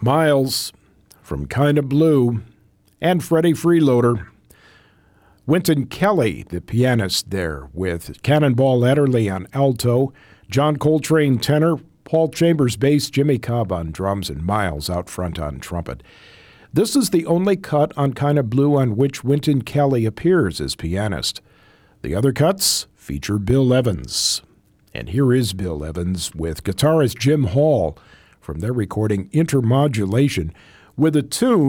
Miles from Kinda Blue, and Freddie Freeloader. Wynton Kelly, the pianist there, with Cannonball Adderley on alto, John Coltrane tenor, Paul Chambers bass, Jimmy Cobb on drums, and Miles out front on trumpet. This is the only cut on Kinda Blue on which Wynton Kelly appears as pianist. The other cuts feature Bill Evans. And here is Bill Evans with guitarist Jim Hall from their recording Intermodulation with a tune